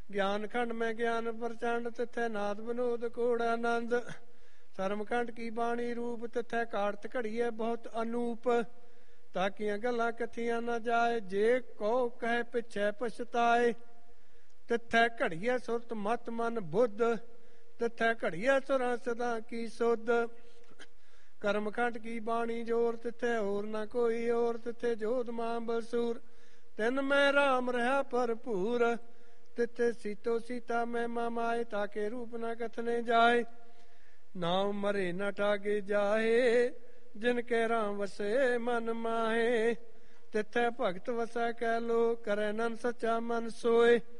ਗਿਆਨ ਖੰਡ ਮੈਂ ਗਿਆਨ ਪ੍ਰਚੰਡ ਤਿੱਥੈ ਨਾਦ ਵਿਨੋਦ ਕੋੜ ਆਨੰਦ। ਧਰਮਖੰਡ ਕੀ ਬਾਣੀ ਰੂਪ ਤਿੱਥੈ ਕਾੜਤ ਘੜੀਐ ਬਹੁਤ ਅਨੂਪ। ਤਾਕੀਆਂ ਗੱਲਾਂ ਕਥੀਆਂ ਨਾ ਜਾਏ ਜੇ ਕੋ ਕਹਿ ਪਿੱਛੇ ਪਛਤਾਏ। ਤਿੱਥੈ ਘੜੀਐ ਸੁਰਤ ਮਤ ਮਨ ਬੁੱਧ ਤਿੱਥੈ ਘੜੀਐ ਸੁਰਾਂ ਸਦਾ ਕੀ ਸੁਧ। ਕਰਮਖੰਡ ਕੀ ਬਾਣੀ ਜੋਰ ਤਿੱਥੈ ਹੋਰ ਨਾ ਕੋਈ ਹੋਰ ਤਿੱਥੇ ਜੋਧ ਮਾਂ ਬਸੂਰ। ਤਿੰਨ ਮੈਂ ਰਾਮ ਰਹਾ ਭਰਪੂਰ ਤਿੱਥੇ ਸੀਤੋ ਸੀਤਾ ਮੈਂ ਮਾਏ। ਤਾਕੇ ਰੂਪ ਨਾ ਕਥਨੇ ਜਾਏ ਨਾਮ ਮਰੇ ਨਾ ਠਾਗੇ ਜਾਏ। ਜਿਨ ਕੇ ਰਾਮ ਵਸੇ ਮਨ ਮਾਹੇ ਤਿੱਥੈ ਭਗਤ ਵਸੈ ਕਹਿ ਲੋ ਕਰੇ ਨਨ ਸੱਚਾ ਮਨ ਸੋਏ।